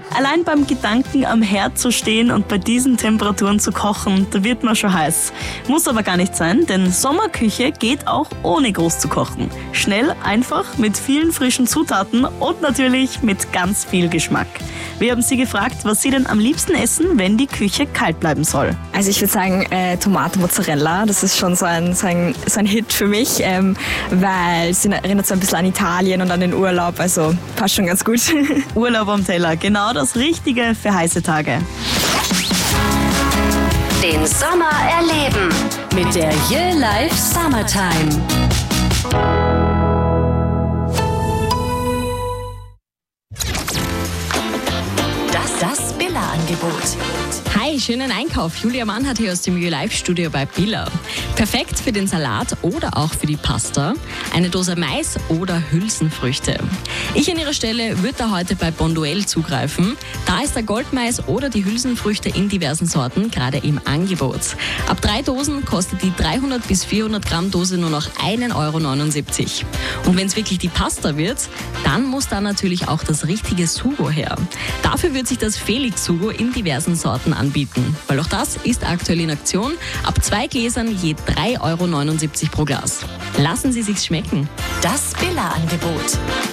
Allein beim Gedanken am Herd zu stehen und bei diesen Temperaturen zu kochen, da wird man schon heiß. Muss aber gar nicht sein, denn Sommerküche geht auch ohne groß zu kochen. Schnell, einfach, mit vielen frischen Zutaten und natürlich mit ganz viel Geschmack. Wir haben Sie gefragt, was Sie denn am liebsten essen, wenn die Küche kalt bleiben soll. Also ich würde sagen Tomatenmozzarella, das ist schon so ein Hit für mich, weil es erinnert so ein bisschen an Italien und an den Urlaub, also passt schon ganz gut. Urlaub am Teller, genau das Richtige für heiße Tage. Den Sommer erleben mit der Your Life Summertime. Das Billa-Angebot. Hi, schönen Einkauf. Julia Mann hat hier aus dem Your Life Studio bei Billa. Perfekt für den Salat oder auch für die Pasta. Eine Dose Mais oder Hülsenfrüchte. Ich an Ihrer Stelle würde da heute bei Bonduelle zugreifen. Da ist der Goldmais oder die Hülsenfrüchte in diversen Sorten gerade im Angebot. Ab 3 Dosen kostet die 300 bis 400 Gramm Dose nur noch 1,79 €. Und wenn es wirklich die Pasta wird, dann muss da natürlich auch das richtige Sugo her. Dafür wird sich das Felix Sugo in diversen Sorten anbieten, weil auch das ist aktuell in Aktion. Ab 2 Gläsern je 3,79 € pro Glas. Lassen Sie sich's schmecken. Das Billa-Angebot.